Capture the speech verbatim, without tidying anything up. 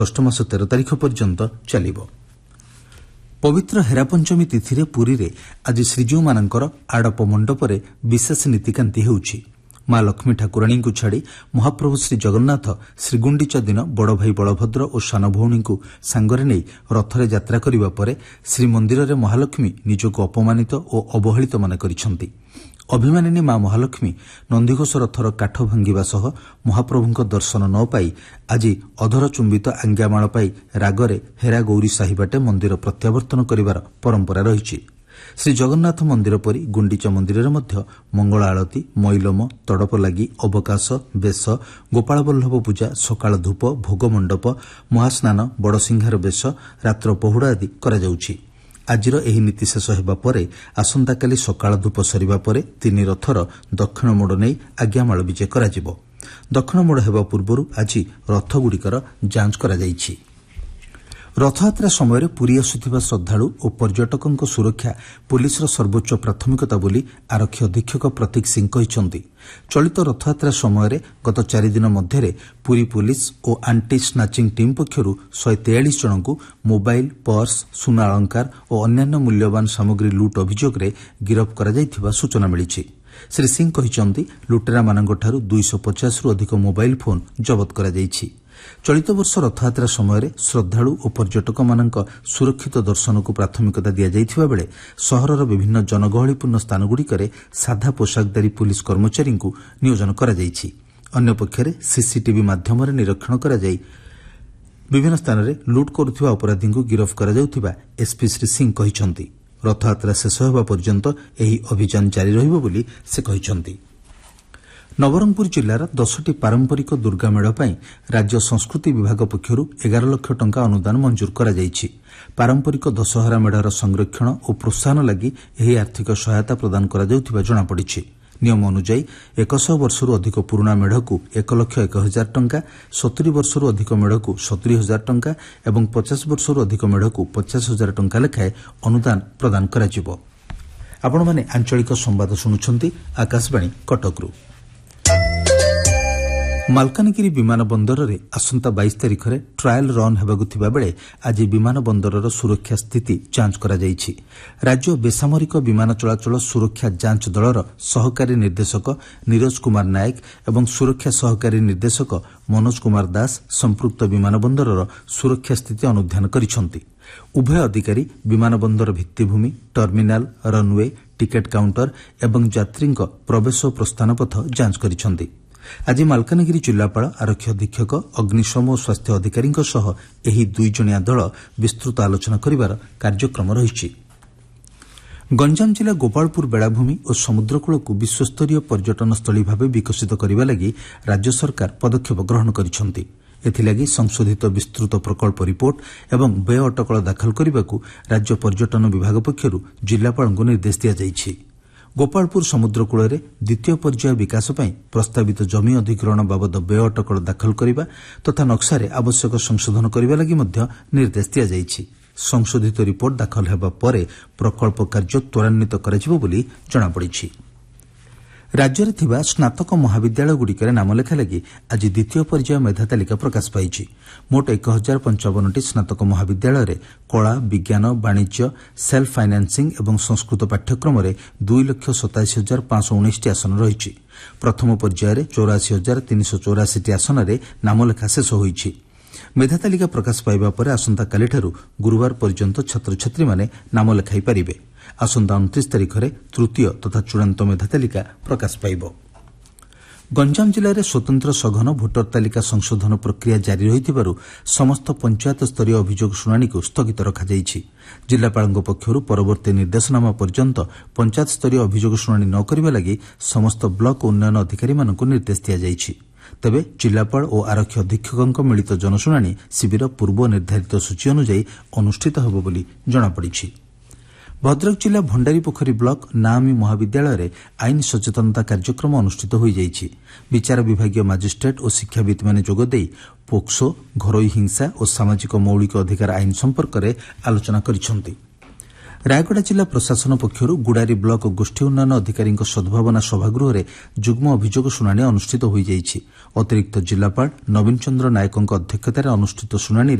August मास तेरह तारिख पर्यंत चलिब। पवित्र हेरापंचमी तिथि रे पुरी रे आज श्रीजीउ मानकर आड़प मंडपरे विशेष नीतिकांति हेउछि। मां लक्ष्मी ठाकुराणी को छाड़ी महाप्रभु श्री जगन्नाथ श्रीगुंडीचा दिन बड़ भाई बलभद्र और सान भौणी को सांगरे नहीं रथरे यात्रा करिबा परे श्रीमंदिर रे महालक्ष्मी निजको अपमानित और अवहेलित मन करिसंती। अभिमानिनी मां महालक्ष्मी नंदीघोष रथर काठ भांगिबा सह महाप्रभुଙ୍କ दर्शन न पाई आज अधर चुंबित आज्ञामाल पाई रागरे हेरा गौरी साही बाटे मंदिर प्रत्यावर्तन करिवार परंपरा रहिछि। श्री जगन्नाथ मंदिर परी गुंडीचा मंदिर रे मध्य मंगल आळती, मैलम, तड़प लागि, अवकाश, बेश, गोपाल बल्लभ पूजा, सकाळ धूप, भोग मंडप, महास्नान, बड़सिंहार बेश, रात्र पहुड़ा आदि करा जाउछि। आजिर एही नीति शेष हेबा परे आसंताकाली सकाळ धूप सरिबा परे तीन रथर दक्षिण मोड़ नहीं आज्ञामाल विजय कराजिबो। दक्षिण मोड़ हेबा पूर्वरु आज रथगुड़िकर जांच करा जाइछि। रथयात्रा समय पुरी आसुथिबा श्रद्धालु और पर्यटकों सुरक्षा पुलिसर सर्वोच्च प्राथमिकता बोली आरक्षी अधीक्षक प्रतीक सिंह कहिसंती। चलित रथयात्रा समय गत चारि दिन मध्य पुरी पुलिस और आंटी स्नाचिंग टीम पक्षरु एक सौ तैंतालीस जन को मोबाइल, पर्स, सुना अलंकार और अन्यान्य मूल्यवान सामग्री लुट अभियोग रे गिरफ करा जायथिबा सूचना मिलिछि। श्री सिंह कहिसंती लुटेरा मानंगठारु दो सौ पचास रु अधिक मोबाइल फोन जबत करा जायछि। चलित वर्ष रथयात्रा समय श्रद्धालु और पर्यटक मानक सुरक्षित दर्शन को प्राथमिकता दिया जाइथिबा बेले सहरर विभिन्न जनगहलीपूर्ण स्थानगुड़िकरे साधा पोशाकधारी पुलिस कर्मचारी को नियोजन करा जाइछि। अन्य पक्षरे सीसीटीवी माध्यम निरीक्षण करा जाई विभिन्न स्थान में लुट करुथिबा अपराधी को गिरफ करा जाउथिबा एसपी श्री सिंह कहिसंती। रथयात्रा शेष हेबा पर्यंत एही अभियान जारी रहिबो बोली से कहिसंती। नवरंगपुर जिलार दसटी पारंपरिक दुर्गा मेढ़ पर राज्य संस्कृति विभाग पक्षरु एगार लक्ष टंका अनुदान मंजूर करा जाइछि। पारंपरिक दशहरा मेढ़र संरक्षण और प्रोत्साहन लगी एही आर्थिक सहायता प्रदान करा जाउथिबा जणा पड़िछि। नियम अनुसार एक सौ वर्षरू अधिक पुराना मेढ़ को एक लक्ष एक हजार टंका, सतुरी वर्षरू अधिक मेढ़ को सतुरी हजार टंका और पचास वर्षरू अधिक मेढ़ को पचास हजार टंका लेखाएं अनुदान प्रदान कराजिबो। आपण माने आंचलिक संवाद शुणुछंती आकाशवाणी कटकरू। मालकानगिरी विमान बंदर रे आसंता बाईस तारिख रे ट्रायल रन हेबाकु थिबा बेले आज विमान बंदरर सुरक्षा स्थिति जांच करा जाइछि। राज्य बेसामरिक विमान चलाचल सुरक्षा जांच दलर सहकारी निर्देशक नीरज कुमार नायक एवं सुरक्षा सहकारी निर्देशक मनोज कुमार दास संपृक्त विमान बंदरर सुरक्षा स्थिति अनुध्यान करिसंती। उभय अधिकारी विमान बंदर भित्तिभूमि, टर्मिनाल, रनवे, टिकेट काउंटर एवं यात्री प्रवेश और प्रस्थान पथ जांच करिसंती। आज मालकानगिरी जिलापाल, आरक्षी अधीक्षक, अग्निशम और स्वास्थ्य अधिकारी सह एही दुई जणिया दल विस्तृत आलोचना करिवार कार्यक्रम रहिछि। गंजाम जिला गोपालपुर बेलाभूमि और समुद्रकूल को विश्वस्तरीय पर्यटन स्थली भाव विकसित करने लगी राज्य सरकार पदक्षेप ग्रहण करिसंती। एथिलागि संशोधित विस्तृत प्रकल्प रिपोर्ट एवं व्यय अटकल दाखल करने को राज्य पर्यटन विभाग पक्षरु जिलापाल को निर्देश दिया जाइछि। गोपालपुर समुद्रकूल द्वितीय पर्याय विकास पर प्रस्तावित जमी अधिग्रहण बाबद व्यय अटकल दाखल करने तथा नक्सारे आवश्यक संशोधन करने लगी निर्देश दिया जाइछि। संशोधित रिपोर्ट दाखल हेबा परे प्रकल्प कार्य त्वरान्वित कराजिबो बोली जणापड़िछि। राज्य में थिबा स्नातक महाविद्यालय गुड़िकर नामलेखा लगी आज द्वितीय पर्याय मेधा तालिका प्रकाश पाई। मोट एक हजार पंचावन टी स्नातक महाविद्यालय रे कला, विज्ञान, वाणिज्य, सेल्फ फाइनान्सिंग एवं संस्कृत पाठ्यक्रम रे दुई लक्ष सताशी हजार पांच उन्नीस टी आसन रही। प्रथम पर्यायर चौराशी हजार तीन सौ चौराशी टी आसन रे नामलेखा शेष होईछि। मेधा तालिका प्रकाश पाइबा परे आसंता कालिठारु गुरुवार पर्यंत छात्र छात्री माने नाम लेखाई पारिबे। आसंता उनतीस तारिख रे तृतीय तथा चूड़ांत मेधा तालिका प्रकाश पाइबो। गंजाम जिले में स्वतंत्र सघन भोटर तालिका संशोधन प्रक्रिया जारी रही समस्त पंचायत स्तरीय अभियोग शुणाणी को स्थगित रखाଯାଇଛି। जिलापाल पक्षर परवर्ती निर्देशनामा पर्यंत पंचायत स्तरीय अभियोग शुणाणी न करने लगी समस्त ब्लॉक उन्नयन अधिकारी मानक निर्देश दिया जाइछि। तेबे जिलापाल और आरक्षी अधीक्षक मिलित जनशुणाणी शिविर पूर्व निर्धारित सूची अनुଯାयी अनुष्ठित होब बोली जଣାपड़िछि। भद्रक जिला भंडारीपोखरी ब्लॉक नामी महाविद्यालय रे आईन सचेतनता कार्यक्रम अनुष्ठित हो जाइछि। विचार विभागीय मजिस्ट्रेट और शिक्षाविद माने जोगदेई पोक्सो, घरोई हिंसा और सामाजिक मौलिक अधिकार आईन संपर्क में आलोचना करिसंती। ରାୟଗଡ଼ା ଜିଲ୍ଲା ପ୍ରଶାସନ ପକ୍ଷରୁ ଗୁଡ଼ାରୀ ବ୍ଲକ ଗୋଷ୍ଠୀ ଉନ୍ନୟନ ଅଧିକାରୀଙ୍କ ସଦ୍ଭାବନା ସଭାଗୃହରେ ଯୁଗ୍ମ ଅଭିଯୋଗ ଶୁଣାଣି ଅନୁଷ୍ଠିତ ହୋଇଯାଇଛି। ଅତିରିକ୍ତ ଜିଲ୍ଲାପାଳ ନବୀନ ଚନ୍ଦ୍ର ନାୟକଙ୍କ ଅଧ୍ୟକ୍ଷତାରେ ଅନୁଷ୍ଠିତ ଶୁଣାଣିରେ